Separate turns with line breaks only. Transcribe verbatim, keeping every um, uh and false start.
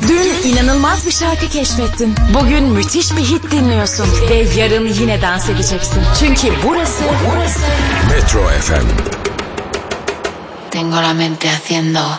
Dün inanılmaz bir şarkı keşfettin. Bugün müthiş bir hit dinliyorsun. Ve yarın yine dans edeceksin. Çünkü burası, burası
Metro F M.
Tengo la mente haciendo